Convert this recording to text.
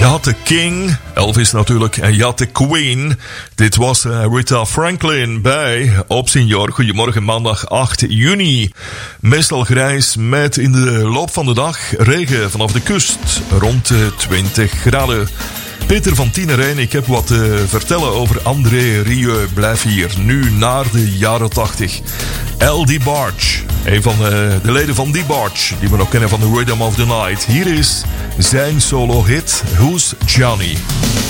had de King, Elvis natuurlijk, en je had de Queen. Dit was Rita Franklin bij Op Senior. Goedemorgen, maandag 8 juni. Meestal grijs met in de loop van de dag regen vanaf de kust. Rond de 20 graden. Peter van Tienerijn, ik heb wat te vertellen over André Rieu. Blijf hier, nu naar de jaren 80. L. DeBarge, een van de leden van DeBarge, die we nog kennen van The Rhythm of the Night. Hier is zijn solo hit, Who's Johnny?